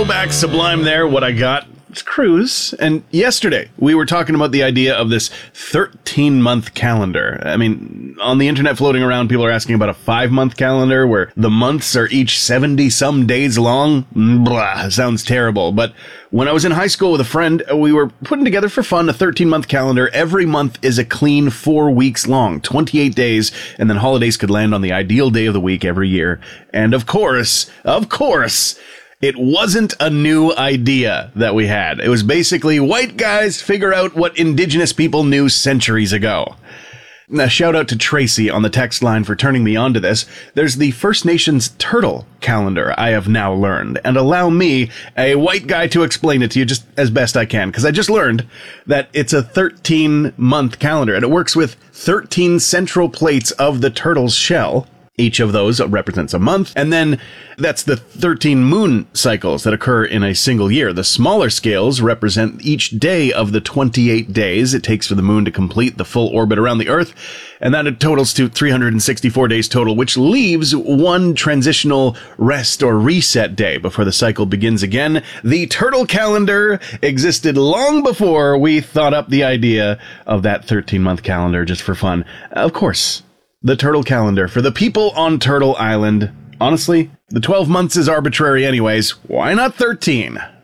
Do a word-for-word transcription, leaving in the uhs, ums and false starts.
Throwback Sublime there. What I got was Cruise. And yesterday, we were talking about the idea of this thirteen-month calendar. I mean, on the internet floating around, people are asking about a five-month calendar where the months are each seventy-some days long. Blah, sounds terrible. But when I was in high school with a friend, we were putting together for fun a thirteen-month calendar. Every month is a clean four weeks long, twenty-eight days, and then holidays could land on the ideal day of the week every year. And of course, of course, it wasn't a new idea that we had. It was basically white guys figure out what indigenous people knew centuries ago. A shout out to Tracy on the text line for turning me on to this. There's the First Nations turtle calendar, I have now learned, and allow me, a white guy, to explain it to you just as best I can, because I just learned that it's a thirteen-month calendar, and it works with thirteen central plates of the turtle's shell. Each of those represents a month, and then that's the thirteen moon cycles that occur in a single year. The smaller scales represent each day of the twenty-eight days it takes for the moon to complete the full orbit around the Earth, and that totals to three hundred sixty-four days total, which leaves one transitional rest or reset day before the cycle begins again. The turtle calendar existed long before we thought up the idea of that thirteen-month calendar just for fun. Of course, the turtle calendar for the people on Turtle Island. Honestly, the twelve months is arbitrary anyways. Why not thirteen?